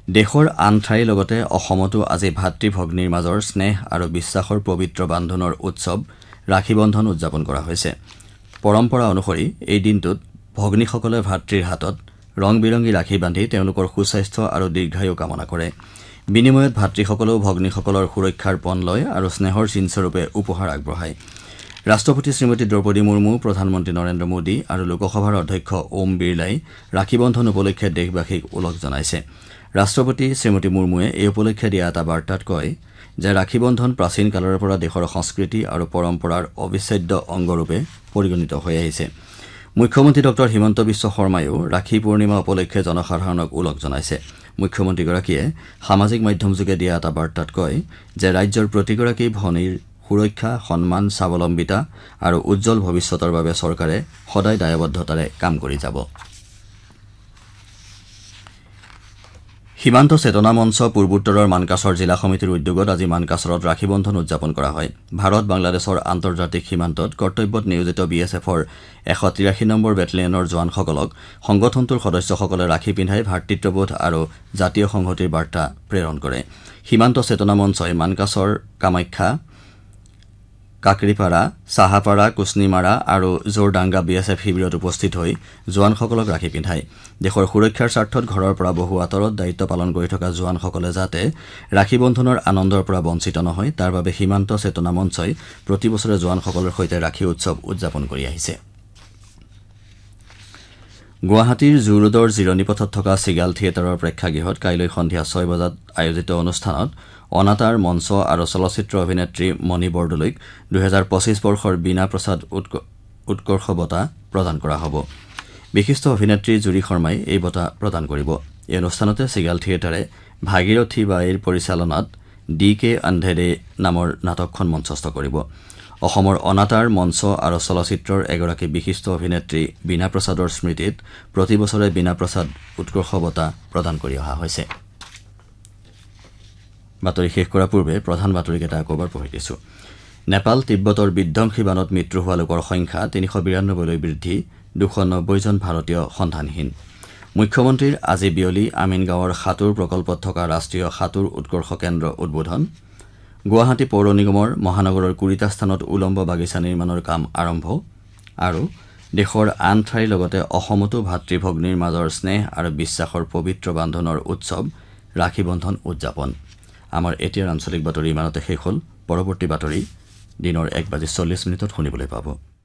দেশৰ আন ঠাইৰ লগতে অসমতো আজি ভাতৃ-ভগ্নীৰ মাজৰ স্নেহ আৰু বিশ্বাসৰ পবিত্ৰ বান্ধোনৰ উৎসৱ ৰাখী বন্ধন উদযাপন কৰা হৈছে। পৰম্পৰা অনুসৰি এই দিনটোত ভগ্নীসকলে ভাতৃৰ হাতত ৰং-বিৰঙী ৰাখী বান্ধি তেওঁলোকৰ সুস্বাস্থ্য আৰু দীৰ্ঘায়ু কামনা কৰে। বিনিময়ত ভাতৃসকলেও ভগ্নীসকলৰ সুৰক্ষাৰ পণ লয় আৰু স্নেহৰ চিনস্বৰূপে উপহাৰ আগবঢ়ায়। ৰাষ্ট্ৰপতি শ্ৰীমতী দ্ৰৌপদী মুৰ্মু, প্ৰধানমন্ত্ৰী নৰেন্দ্ৰ মোদী আৰু লোকসভাৰ অধ্যক্ষ ওম বিৰলাই ৰাখী বন্ধন উপলক্ষে দেশবাসীক ওলগ জনাইছে। ৰাষ্ট্ৰপতি শ্ৰীমতী মুৰ্মুৱে এই উপলক্ষে দিয়া এটা বাৰ্তাত কয় যে ৰাখী বন্ধন প্ৰাচীন কালৰে পৰা দেশৰ সংস্কৃতি আৰু পৰম্পৰাৰ অবিচ্ছেদ্য অংগৰূপে পৰিগণিত হৈ আহিছে। মুখ্যমন্ত্ৰী ডঃ হিমন্ত বিশ্ব শৰ্মায়ো ৰাখী পূৰ্ণিমা উপলক্ষে জনসাধাৰণক ওলগ জনাইছে। মুখ্যমন্ত্ৰীগৰাকীয়ে সামাজিক মাধ্যমযোগে দিয়া এটা বাৰ্তাত কয় যে ৰাজ্যৰ প্ৰতিগৰাকী ভনীৰ সুৰক্ষা, সন্মান, স্বাৱলম্বিতা আৰু উজ্জ্বল ভৱিষ্যতৰ বাবে চৰকাৰে সদায় দায়বদ্ধতাৰে কাম কৰি যাব। সীমান্ত চেতনা মঞ্চ পূৰ্বোত্তৰৰ মানকাছৰ জিলা সমিতিৰ উদ্যোগত আজি মানকাছৰত ৰাখী বন্ধন উদযাপন কৰা হয়। ভাৰত বাংলাদেশৰ আন্তৰ্জাতিক সীমান্তত কৰ্তব্যত নিয়োজিত BSFৰ 183 নম্বৰ বেটেলিয়নৰ জোৱানসকলক সংগঠনটোৰ সদস্যসকলে ৰাখী পিন্ধাই ভাতৃত্ববোধ আৰু জাতীয় সংহতিৰ বাৰ্তা প্ৰেৰণ কৰে। সীমান্ত চেতনা মঞ্চই মানকাছৰ কামাখ্যা, কাকৰিপাৰা, চাহাপাৰা, কুচনিমাৰা আৰু জোৰডাংগা BSF শিবিৰত উপস্থিত হৈ জোৱানসকলক ৰাখী পিন্ধায়। দেশৰ সুৰক্ষাৰ স্বাৰ্থত ঘৰৰ পৰা বহু আঁতৰত দায়িত্ব পালন কৰি থকা জোৱানসকলে যাতে ৰাখী বন্ধনৰ আনন্দৰ পৰা বঞ্চিত নহয় তাৰ বাবে সীমান্ত চেতনা মঞ্চই প্ৰতি বছৰে জোৱানসকলৰ সৈতে ৰাখী উৎসৱ উদযাপন কৰি আহিছে। গুৱাহাটীৰ জু ৰোডৰ জিৰণী পথত থকা চিগাল থিয়েটাৰৰ প্ৰেক্ষাগৃহত কাইলৈ সন্ধিয়া 6 বজাত আয়োজিত অনুষ্ঠানত অনাতাঁৰ মঞ্চ আৰু চলচ্চিত্ৰ অভিনেত্ৰী মণি বৰদলৈক 2025 বৰ্ষৰ বীণা প্ৰসাদ উৎকৰ্ষ বঁটা প্ৰদান কৰা হ'ব। বিশিষ্ট অভিনেত্ৰী জুৰি শৰ্মাই এই বঁটা প্ৰদান কৰিব। এই অনুষ্ঠানতে চিগাল থিয়েটাৰে ভাগীৰথী বাইৰ পৰিচালনাত DK আন্ধেৰে নামৰ নাটকখন মঞ্চস্থ কৰিব। অসমৰ অনাতাঁৰ মঞ্চ আৰু চলচ্চিত্ৰৰ এগৰাকী বিশিষ্ট অভিনেত্ৰী বীণা প্ৰসাদৰ স্মৃতিত প্ৰতি বছৰে বীণা প্ৰসাদ উৎকৰ্ষ বঁটা প্ৰদান কৰি অহা হৈছে। বাতৰি শেষ কৰাৰ পূৰ্বে প্ৰধান বাতৰিকেইটা আকৌবাৰ পঢ়ি দিছো। নেপাল তিব্বতৰ বিধ্বংসী বানত মৃত্যু হোৱা লোকৰ সংখ্যা 392লৈ বৃদ্ধি, 290 জন ভাৰতীয় সন্ধানহীন। মুখ্যমন্ত্ৰীৰ আজি বিয়লি আমিনগাঁৱৰ সাঁতোৰ প্ৰকল্পত থকা ৰাষ্ট্ৰীয় সাঁতোৰ উৎকৰ্ষ কেন্দ্ৰ উদ্বোধন। গুৱাহাটী পৌৰ নিগমৰ মহানগৰৰ কুৰিটা স্থানত উলম্ব বাগিচা নিৰ্মাণৰ কাম আৰম্ভ। আৰু দেশৰ আন ঠাইৰ লগতে অসমতো ভাতৃ-ভগ্নীৰ মাজৰ স্নেহ আৰু বিশ্বাসৰ পবিত্ৰ বান্ধোনৰ উৎসৱ ৰাখী বন্ধন উদযাপন। আমাৰ এতিয়াৰ আঞ্চলিক বাতৰি ইমানতে শেষ হ'ল। পৰৱৰ্তী বাতৰি দিনৰ 1:40 শুনিবলৈ পাব।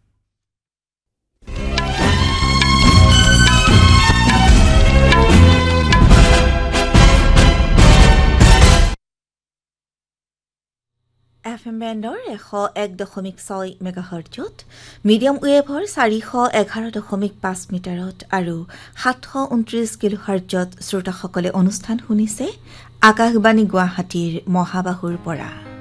FM বেণ্ডৰ 101.6 মেগাহাৰ্টজত, মিডিয়াম ৱেভৰ 411.5 মিটাৰত আৰু 729 কিলোহাৰ্টজত শ্ৰোতাসকলে অনুষ্ঠান শুনিছে আকাশবাণী গুৱাহাটীৰ মহাবাহুৰ পৰা।